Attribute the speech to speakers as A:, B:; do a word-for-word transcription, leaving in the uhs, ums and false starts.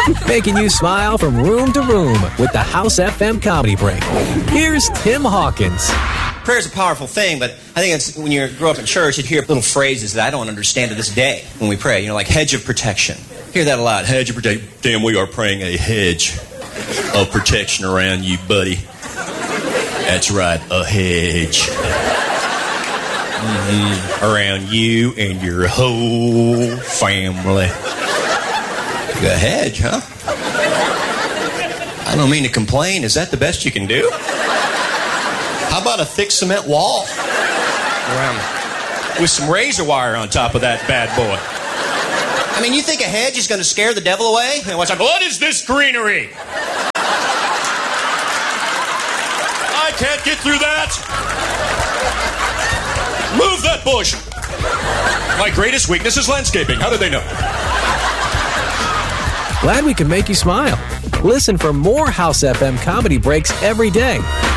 A: Making you smile from room to room with the House F M Comedy Break. Here's Tim Hawkins.
B: Prayer is a powerful thing, but I think it's when you grow up in church, you'd hear little phrases that I don't understand to this day when we pray. You know, like hedge of protection. Hear that a lot. Hedge of protection. Damn, we are praying a hedge of protection around you, buddy. That's right, a hedge. Mm-hmm. Around you and your whole family. A hedge, huh? I don't mean to complain. Is that the best you can do? How about a thick cement wall around with some razor wire on top of that bad boy? I mean, you think a hedge is going to scare the devil away? And watch out, what is this greenery? I can't get through that. Move that bush. My greatest weakness is landscaping. How did they know?
A: Glad we can make you smile. Listen for more House F M Comedy Breaks every day